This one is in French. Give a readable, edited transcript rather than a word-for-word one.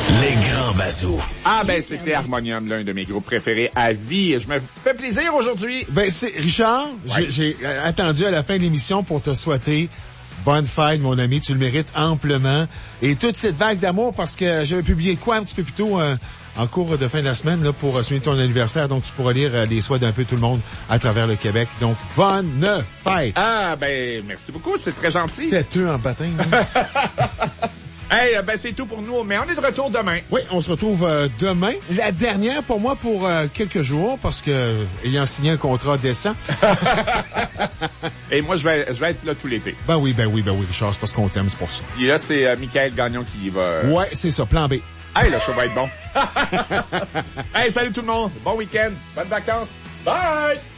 Les grands bazous. Ah ben c'était Harmonium, l'un de mes groupes préférés à vie. Je me fais plaisir aujourd'hui. Ben c'est Richard, Ouais. j'ai attendu à la fin de l'émission pour te souhaiter bonne fête, mon ami. Tu le mérites amplement. Et toute cette vague d'amour, parce que j'avais publié quoi un petit peu plus tôt en cours de fin de la semaine là, pour souligner ton anniversaire. Donc, tu pourras lire les souhaits d'un peu tout le monde à travers le Québec. Donc, bonne fête! Ah ben merci beaucoup, c'est très gentil. Têteux en patin. Hey, ben c'est tout pour nous, mais on est de retour demain. Oui, on se retrouve demain. La dernière pour moi pour quelques jours, parce que ayant signé un contrat décent. Et moi, je vais être là tout l'été. Ben oui, Richard, c'est parce qu'on t'aime, c'est pour ça. Et là, c'est Michael Gagnon qui y va. Ouais, c'est ça, plan B. Hey, le show va être bon. Hey, salut tout le monde. Bon week-end. Bonnes vacances. Bye!